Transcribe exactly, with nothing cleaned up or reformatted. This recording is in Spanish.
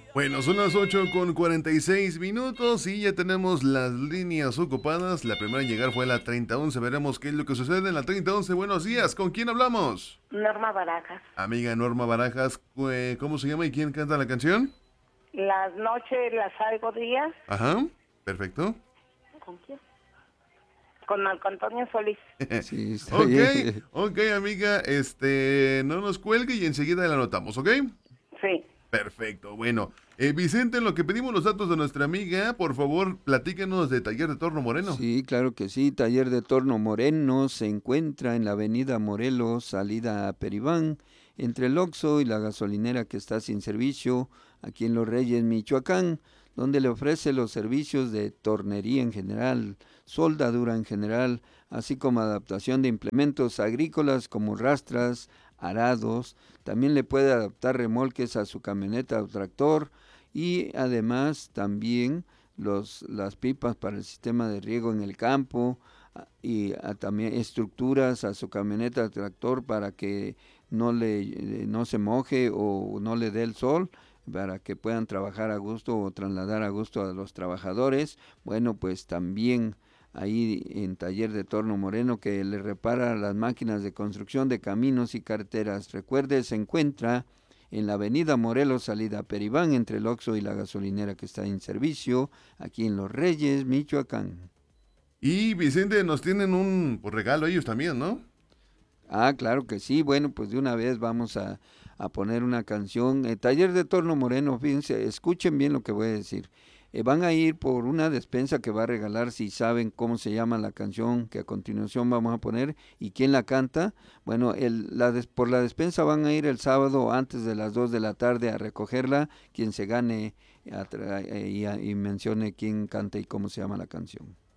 Bueno, son las ocho con cuarenta y seis minutos y ya tenemos las líneas ocupadas. La primera en llegar fue la treinta once. Veremos qué es lo que sucede en la treinta once. Buenos días, ¿con quién hablamos? Norma Barajas. Amiga Norma Barajas, eh, ¿cómo se llama y quién canta la canción? Las noches las hago días. Ajá, perfecto. ¿Con quién? Con Marco Antonio Solís. Sí, está Ok, bien. ok, amiga, este, no nos cuelgue y enseguida la anotamos, ¿ok? Sí. Perfecto, bueno. Eh, Vicente, en lo que pedimos los datos de nuestra amiga, por favor, platíquenos de Taller de Torno Moreno. Sí, claro que sí. Taller de Torno Moreno se encuentra en la avenida Morelos, salida a Peribán, entre el Oxxo y la gasolinera que está sin servicio, aquí en Los Reyes, Michoacán, donde le ofrece los servicios de tornería en general, soldadura en general, así como adaptación de implementos agrícolas como rastras, arados. También le puede adaptar remolques a su camioneta o tractor y además también los, las pipas para el sistema de riego en el campo a- y a también estructuras a su camioneta tractor para que no le eh, no se moje o no le dé el sol para que puedan trabajar a gusto o trasladar a gusto a los trabajadores. Bueno, pues también ahí en Taller de Torno Moreno que le repara las máquinas de construcción de caminos y carreteras. Recuerde, se encuentra en la avenida Morelos, salida a Peribán, entre el Oxxo y la gasolinera que está en servicio, aquí en Los Reyes, Michoacán. Y Vicente, nos tienen un pues, regalo ellos también, ¿no? Ah, claro que sí. Bueno, pues de una vez vamos a, a poner una canción. Eh, Taller de Torno Moreno, fíjense, escuchen bien lo que voy a decir. Eh, van a ir por una despensa que va a regalar si saben cómo se llama la canción que a continuación vamos a poner y quién la canta. Bueno, el, la des- por la despensa van a ir el sábado antes de las dos de la tarde a recogerla, quien se gane a tra- eh, y, a- y mencione quién canta y cómo se llama la canción.